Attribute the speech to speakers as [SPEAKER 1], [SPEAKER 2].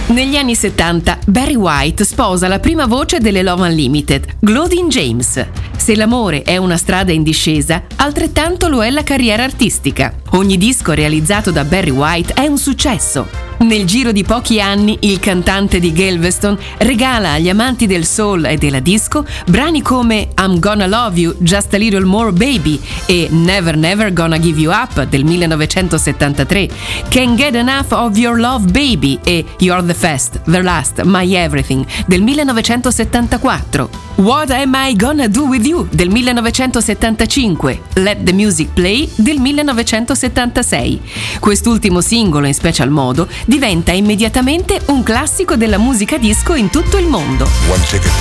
[SPEAKER 1] Negli anni 70 Barry White sposa la prima voce delle Love Unlimited, Claudine James. Se l'amore è una strada in discesa, altrettanto lo è la carriera artistica. Ogni disco realizzato da Barry White è un successo. Nel giro di pochi anni, il cantante di Galveston regala agli amanti del soul e della disco brani come I'm Gonna Love You, Just a Little More Baby e Never Never Gonna Give You Up del 1973, Can't Get Enough of Your Love Baby e You're the First, the Last, My Everything del 1974, What Am I Gonna Do With You del 1975, Let the Music Play del 1976. Quest'ultimo singolo, in special modo, diventa immediatamente un classico della musica disco in tutto il mondo.